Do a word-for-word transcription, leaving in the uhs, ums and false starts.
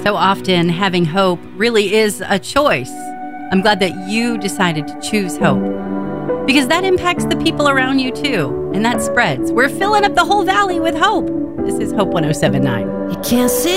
So often, having hope really is a choice. I'm glad that you decided to choose hope, because that impacts the people around you too, and that spreads. We're filling up the whole valley with hope. This is Hope one oh seven point nine. You can't see